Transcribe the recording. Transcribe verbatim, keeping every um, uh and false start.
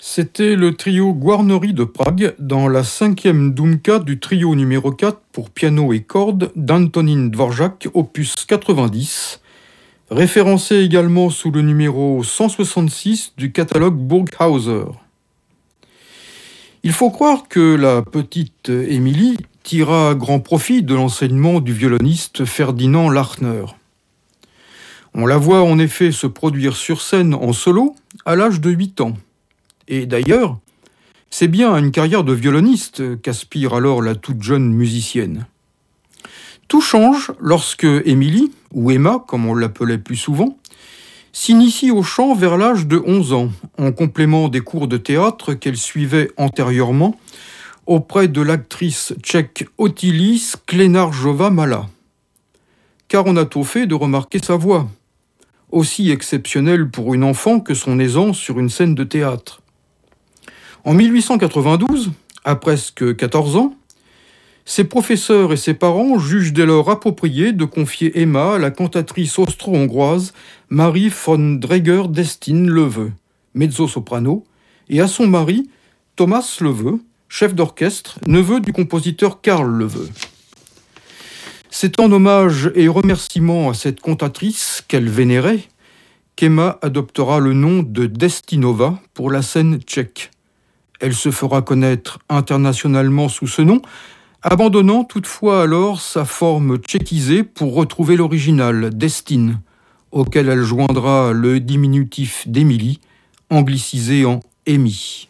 C'était le trio Guarneri de Prague dans la cinquième Doumka du trio numéro quatre pour piano et cordes d'Antonín Dvořák, opus quatre-vingt-dix, référencé également sous le numéro cent soixante-six du catalogue Burghauser. Il faut croire que la petite Émilie tira grand profit de l'enseignement du violoniste Ferdinand Lachner. On la voit en effet se produire sur scène en solo à l'âge de huit ans. Et d'ailleurs, c'est bien à une carrière de violoniste qu'aspire alors la toute jeune musicienne. Tout change lorsque Émilie, ou Emma comme on l'appelait plus souvent, s'initie au chant vers l'âge de onze ans, en complément des cours de théâtre qu'elle suivait antérieurement auprès de l'actrice tchèque Ottilie Sklenarjová-Malá. Car on a tôt fait de remarquer sa voix, aussi exceptionnelle pour une enfant que son aisance sur une scène de théâtre. En mille huit cent quatre-vingt-douze, à presque quatorze ans, ses professeurs et ses parents jugent dès lors approprié de confier Emma à la cantatrice austro-hongroise Marie von Dräger-Destin-Leveux, mezzo-soprano, et à son mari Thomas Leveux, chef d'orchestre, neveu du compositeur Karl Leveux. C'est en hommage et remerciement à cette cantatrice qu'elle vénérait qu'Emma adoptera le nom de Destinova pour la scène tchèque. Elle se fera connaître internationalement sous ce nom, abandonnant toutefois alors sa forme tchéquisée pour retrouver l'original, Destin, auquel elle joindra le diminutif d'Émilie, anglicisé en Amy.